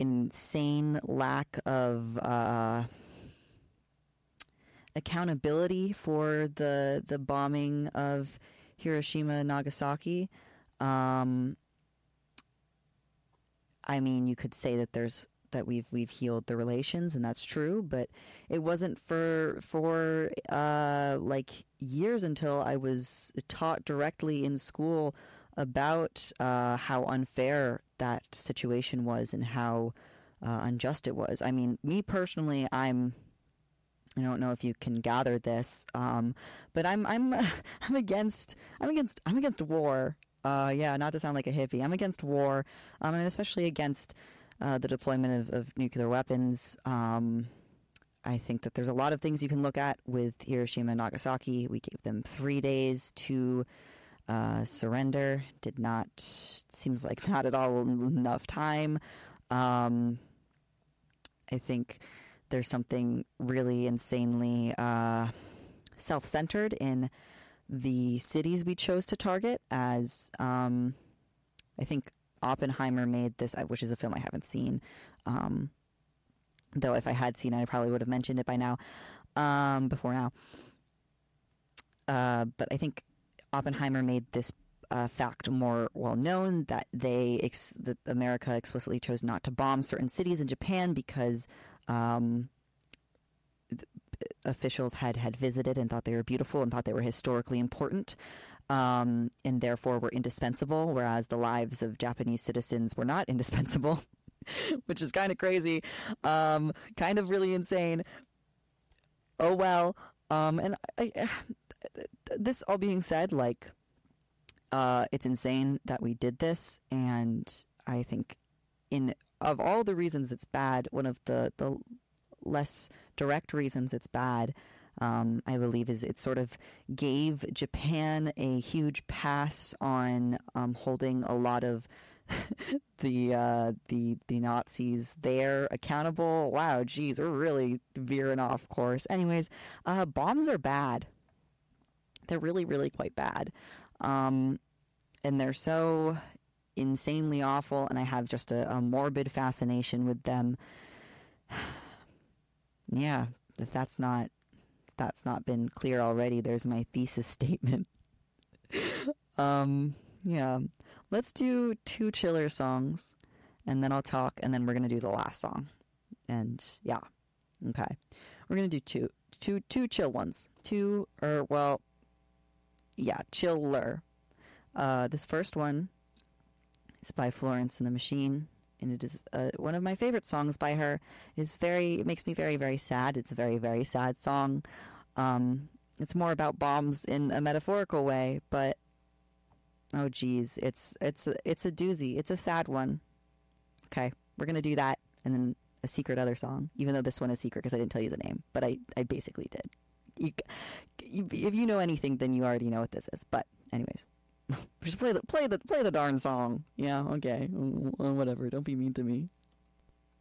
insane lack of accountability for the bombing of Hiroshima and Nagasaki. I mean, you could say that we've healed the relations, and that's true, but it wasn't for like years until I was taught directly in school about how unfair that situation was and how unjust it was. I mean, me personally, I don't know if you can gather this, but I'm against war. Yeah, not to sound like a hippie. I'm against war. I'm especially against the deployment of nuclear weapons. I think that there's a lot of things you can look at with Hiroshima and Nagasaki. We gave them 3 days to surrender. Seems like not at all enough time. I think there's something really insanely self-centered in the cities we chose to target, as I think Oppenheimer made this, which is a film I haven't seen, though if I had seen it, I probably would have mentioned it by now, before now. But I think Oppenheimer made this fact more well known, that that America explicitly chose not to bomb certain cities in Japan because officials had visited and thought they were beautiful and thought they were historically important, and therefore were indispensable, whereas the lives of Japanese citizens were not indispensable, which is kind of crazy, kind of really insane. Oh well. And this all being said, like, it's insane that we did this, and I think of all the reasons it's bad, one of the less direct reasons it's bad, I believe, is it sort of gave Japan a huge pass on holding a lot of the Nazis there accountable. Wow, geez, we're really veering off course. Anyways, bombs are bad. They're really, really quite bad. And they're so insanely awful, and I have just a morbid fascination with them. Yeah, if that's not been clear already, there's my thesis statement. Yeah, let's do 2 chiller songs, and then I'll talk, and then we're gonna do the last song. And yeah, okay, we're gonna do two chill ones. Chiller. This first one is by Florence and the Machine, and it is one of my favorite songs by her. It makes me very, very sad. It's a very, very sad song. It's more about bombs in a metaphorical way, but oh geez, it's a doozy. It's a sad one. Okay, we're gonna do that, and then a secret other song, even though this one is secret because I didn't tell you the name, but I basically did. If you know anything, then you already know what this is. But anyways, just play the darn song. Yeah, okay, whatever. Don't be mean to me.